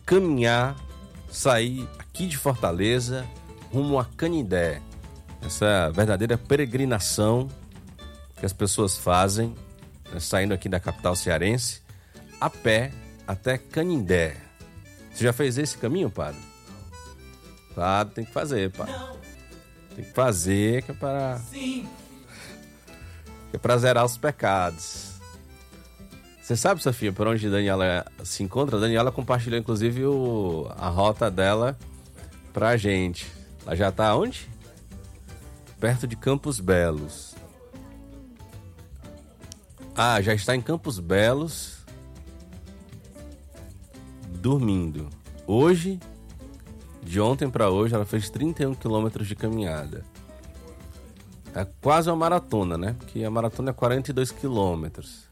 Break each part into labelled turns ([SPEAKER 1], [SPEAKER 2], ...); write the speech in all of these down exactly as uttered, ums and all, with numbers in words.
[SPEAKER 1] caminhar, sair aqui de Fortaleza rumo a Canindé. Essa verdadeira peregrinação que as pessoas fazem, né, saindo aqui da capital cearense, a pé até Canindé. Você já fez esse caminho, padre? Padre, tem que fazer, padre. Tem que fazer, que é para... Sim. Que é para zerar os pecados. Você sabe, Sofia, por onde a Daniela se encontra? A Daniela compartilhou, inclusive, o, a rota dela pra gente. Ela já tá onde? Perto de Campos Belos. Ah, já está em Campos Belos, dormindo. Hoje, de ontem para hoje, ela fez trinta e um quilômetros de caminhada. É quase uma maratona, né? Porque a maratona é quarenta e dois quilômetros.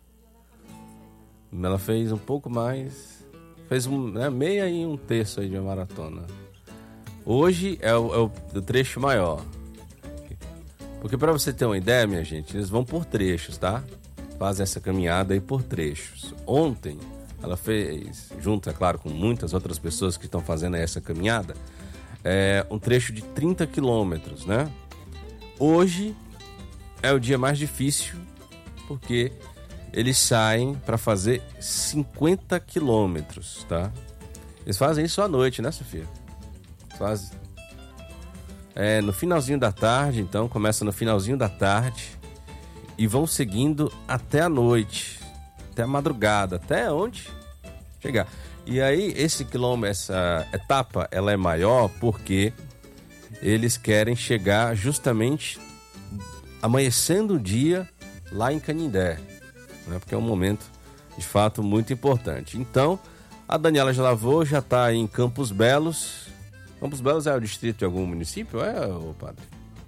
[SPEAKER 1] Ela fez um pouco mais, fez um, né, meia e um terço aí de uma maratona. Hoje é o, é o trecho maior. Porque para você ter uma ideia, minha gente, eles vão por trechos, tá? Fazem essa caminhada aí por trechos. Ontem ela fez, junto, é claro, com muitas outras pessoas que estão fazendo essa caminhada, é, um trecho de trinta quilômetros, né? Hoje é o dia mais difícil, porque eles saem para fazer cinquenta quilômetros, tá? Eles fazem isso à noite, né, Sofia? Fazem. É, no finalzinho da tarde, então, começa no finalzinho da tarde e vão seguindo até a noite, até a madrugada, até onde chegar. E aí, esse quilômetro, essa etapa, ela é maior porque eles querem chegar justamente amanhecendo o dia lá em Canindé, né? Porque é um momento, de fato, muito importante. Então, a Daniela já lavou, já está em Campos Belos. Campos Belos é o distrito de algum município? É, ô padre?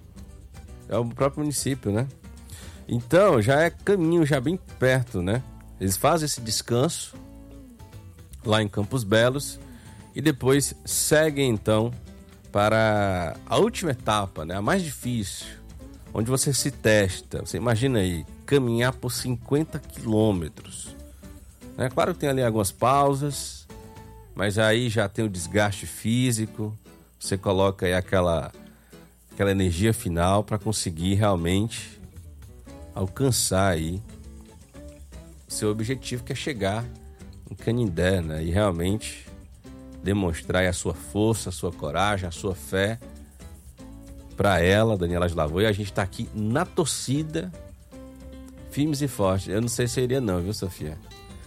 [SPEAKER 1] É o próprio município, né? Então, já é caminho, já bem perto, né? Eles fazem esse descanso lá em Campos Belos e depois seguem, então, para a última etapa, né? A mais difícil, onde você se testa. Você imagina aí, caminhar por cinquenta quilômetros. É claro que tem ali algumas pausas, mas aí já tem o desgaste físico. Você coloca aí aquela, aquela energia final para conseguir realmente alcançar aí o seu objetivo, que é chegar em Canindé, né? E realmente demonstrar aí a sua força, a sua coragem, a sua fé para ela, Daniela Lavou. E a gente está aqui na torcida, firmes e fortes. Eu não sei se eu iria não, viu, Sofia?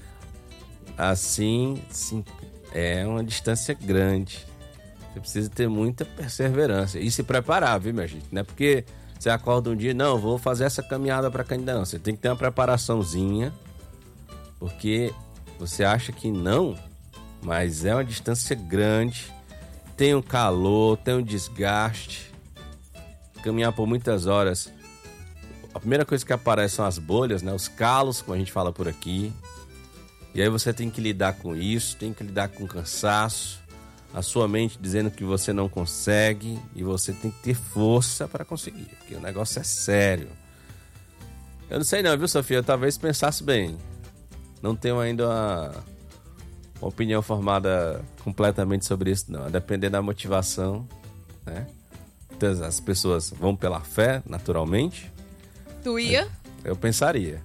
[SPEAKER 1] Assim, sim, é uma distância grande. Você precisa ter muita perseverança e se preparar, viu, minha gente? Não é porque você acorda um dia, não, vou fazer essa caminhada para Canindé, não. Você tem que ter uma preparaçãozinha, porque você acha que não, mas é uma distância grande, tem um calor, tem um desgaste. Caminhar por muitas horas, a primeira coisa que aparece são as bolhas, né? Os calos, como a gente fala por aqui. E aí você tem que lidar com isso, tem que lidar com cansaço, a sua mente dizendo que você não consegue, e você tem que ter força para conseguir, porque o negócio é sério. Eu não sei não, viu, Sofia? Eu talvez pensasse bem. Não tenho ainda uma, uma opinião formada completamente sobre isso, não. A depender da motivação, né? Então, as pessoas vão pela fé, naturalmente.
[SPEAKER 2] Tu ia?
[SPEAKER 1] Eu, eu pensaria.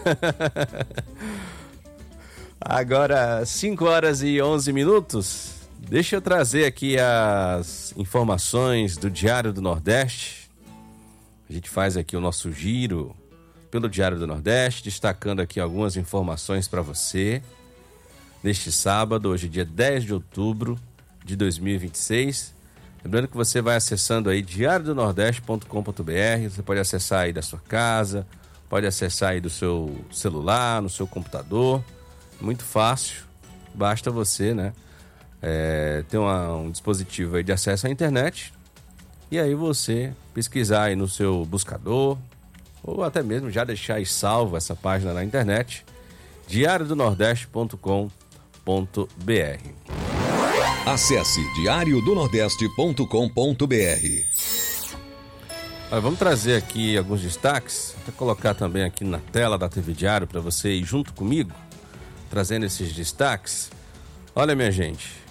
[SPEAKER 1] Agora, cinco horas e onze minutos. Deixa eu trazer aqui as informações do Diário do Nordeste. A gente faz aqui o nosso giro pelo Diário do Nordeste, destacando aqui algumas informações para você. Neste sábado, hoje dia dez de outubro de dois mil e vinte e seis. Lembrando que você vai acessando aí diário do nordeste ponto com ponto b r. Você pode acessar aí da sua casa, pode acessar aí do seu celular, no seu computador. Muito fácil, basta você, né, é, ter uma, um dispositivo aí de acesso à internet e aí você pesquisar aí no seu buscador ou até mesmo já deixar aí salvo essa página na internet, diário do nordeste ponto com ponto b r.
[SPEAKER 3] Acesse diário do nordeste ponto com ponto b r.
[SPEAKER 1] Olha, vamos trazer aqui alguns destaques, vou colocar também aqui na tela da T V Diário para você ir junto comigo, trazendo esses destaques. Olha, minha gente,